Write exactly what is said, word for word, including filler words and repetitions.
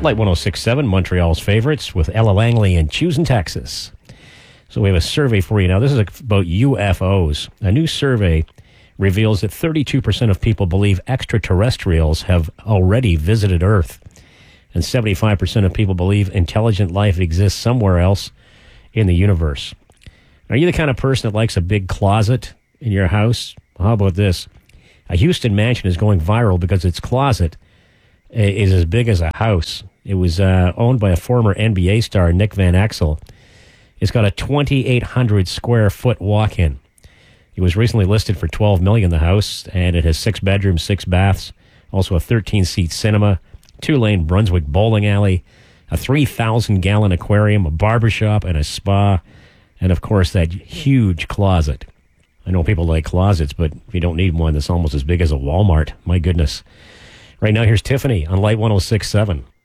Light one oh six point seven, Montreal's favorites, with Ella Langley in Choosing Texas. So we have a survey for you now. This is about U F Os. A new survey reveals that thirty-two percent of people believe extraterrestrials have already visited Earth. And seventy-five percent of people believe intelligent life exists somewhere else in the universe. Are you the kind of person that likes a big closet in your house? Well, how about this? A Houston mansion is going viral because its closet is as big as a house. It was uh, owned by a former N B A star, Nick Van Exel. It's got a twenty-eight hundred square foot walk-in. It was recently listed for twelve million dollars, the house, and it has six bedrooms, six baths, also a thirteen seat cinema, two-lane Brunswick bowling alley, a three thousand gallon aquarium, a barbershop, and a spa, and, of course, that huge closet. I know people like closets, but if you don't need one that's almost as big as a Walmart, my goodness. Right now, here's Tiffany on Light one oh six point seven.